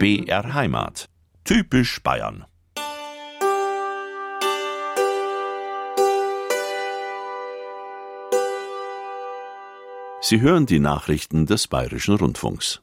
BR Heimat. Typisch Bayern. Sie hören die Nachrichten des Bayerischen Rundfunks.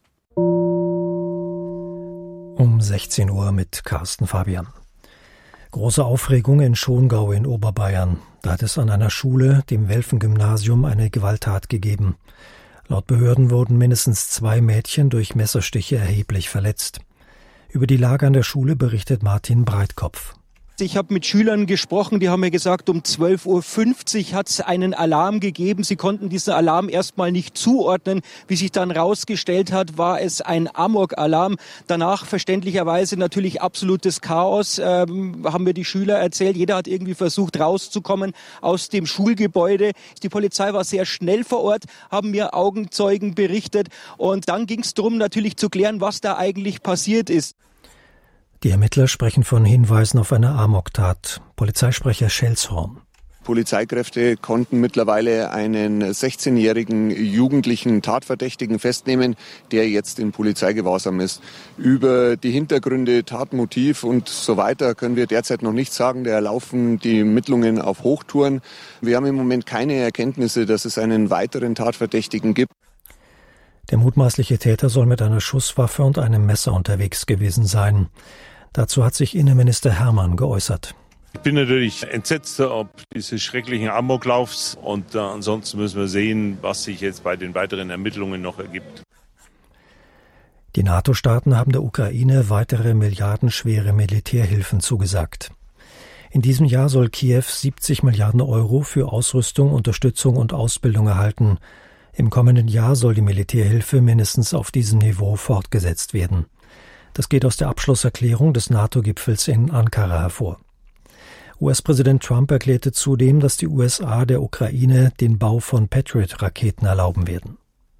Um 16 Uhr mit Carsten Fabian. Große Aufregung in Schongau in Oberbayern. Da hat es an einer Schule, dem Welfen-Gymnasium, eine Gewalttat gegeben. Laut Behörden wurden mindestens 2 Mädchen durch Messerstiche erheblich verletzt. Über die Lage an der Schule berichtet Martin Breitkopf. Ich habe mit Schülern gesprochen, die haben mir gesagt, um 12.50 Uhr hat es einen Alarm gegeben. Sie konnten diesen Alarm erstmal nicht zuordnen. Wie sich dann rausgestellt hat, war es ein Amok-Alarm. Danach verständlicherweise natürlich absolutes Chaos, haben mir die Schüler erzählt. Jeder hat irgendwie versucht rauszukommen aus dem Schulgebäude. Die Polizei war sehr schnell vor Ort, haben mir Augenzeugen berichtet. Und dann ging es darum, natürlich zu klären, was da eigentlich passiert ist. Die Ermittler sprechen von Hinweisen auf eine Amoktat. Polizeisprecher Schelshorn. Polizeikräfte konnten mittlerweile einen 16-jährigen jugendlichen Tatverdächtigen festnehmen, der jetzt in Polizeigewahrsam ist. Über die Hintergründe, Tatmotiv und so weiter können wir derzeit noch nichts sagen. Da laufen die Ermittlungen auf Hochtouren. Wir haben im Moment keine Erkenntnisse, dass es einen weiteren Tatverdächtigen gibt. Der mutmaßliche Täter soll mit einer Schusswaffe und einem Messer unterwegs gewesen sein. Dazu hat sich Innenminister Hermann geäußert. Ich bin natürlich entsetzt ob dieses schrecklichen Amoklaufs und ansonsten müssen wir sehen, was sich jetzt bei den weiteren Ermittlungen noch ergibt. Die NATO-Staaten haben der Ukraine weitere milliardenschwere Militärhilfen zugesagt. In diesem Jahr soll Kiew 70 Milliarden Euro für Ausrüstung, Unterstützung und Ausbildung erhalten. Im kommenden Jahr soll die Militärhilfe mindestens auf diesem Niveau fortgesetzt werden. Das geht aus der Abschlusserklärung des NATO-Gipfels in Ankara hervor. US-Präsident Trump erklärte zudem, dass die USA der Ukraine den Bau von Patriot-Raketen erlauben werden.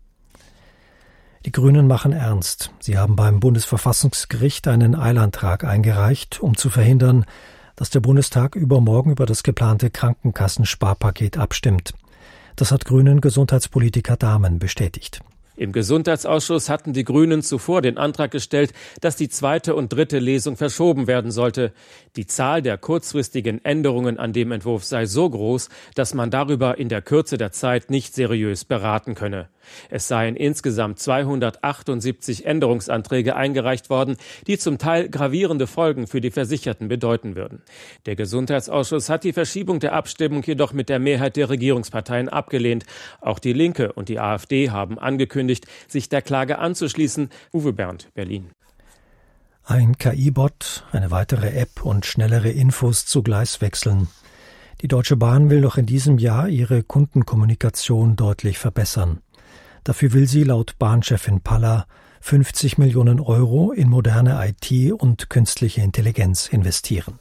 Die Grünen machen ernst. Sie haben beim Bundesverfassungsgericht einen Eilantrag eingereicht, um zu verhindern, dass der Bundestag übermorgen über das geplante Krankenkassensparpaket abstimmt. Das hat Grünen-Gesundheitspolitiker Dahmen bestätigt. Im Gesundheitsausschuss hatten die Grünen zuvor den Antrag gestellt, dass die 2. und 3. Lesung verschoben werden sollte. Die Zahl der kurzfristigen Änderungen an dem Entwurf sei so groß, dass man darüber in der Kürze der Zeit nicht seriös beraten könne. Es seien insgesamt 278 Änderungsanträge eingereicht worden, die zum Teil gravierende Folgen für die Versicherten bedeuten würden. Der Gesundheitsausschuss hat die Verschiebung der Abstimmung jedoch mit der Mehrheit der Regierungsparteien abgelehnt. Auch die Linke und die AfD haben angekündigt, sich der Klage anzuschließen. Uwe Bernd, Berlin. Ein KI-Bot, eine weitere App und schnellere Infos zu Gleiswechseln. Die Deutsche Bahn will noch in diesem Jahr ihre Kundenkommunikation deutlich verbessern. Dafür will sie laut Bahnchefin Paller 50 Millionen Euro in moderne IT und künstliche Intelligenz investieren.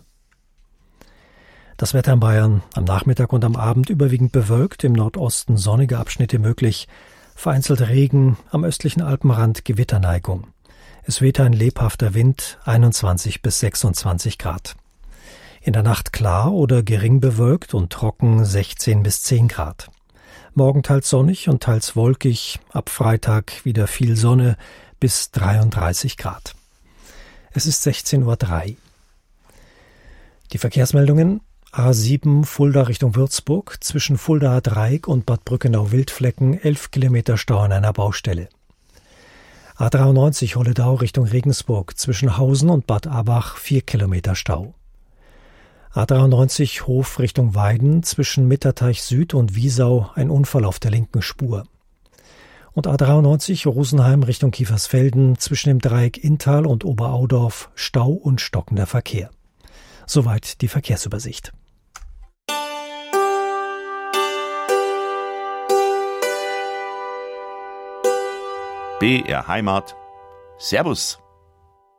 Das Wetter in Bayern: am Nachmittag und am Abend überwiegend bewölkt, im Nordosten sonnige Abschnitte möglich, vereinzelt Regen, am östlichen Alpenrand Gewitterneigung. Es wehte ein lebhafter Wind, 21 bis 26 Grad. In der Nacht klar oder gering bewölkt und trocken, 16 bis 10 Grad. Morgen teils sonnig und teils wolkig, ab Freitag wieder viel Sonne bis 33 Grad. Es ist 16.03 Uhr. Die Verkehrsmeldungen: A7 Fulda Richtung Würzburg, zwischen Fuldaer Dreieck und Bad Brückenau-Wildflecken 11 Kilometer Stau an einer Baustelle. A93 Holledau Richtung Regensburg, zwischen Hausen und Bad Abach 4 Kilometer Stau. A93 Hof Richtung Weiden, zwischen Mitterteich Süd und Wiesau ein Unfall auf der linken Spur. Und A93 Rosenheim Richtung Kiefersfelden, zwischen dem Dreieck Inntal und Oberaudorf Stau und stockender Verkehr. Soweit die Verkehrsübersicht. BR Heimat. Servus.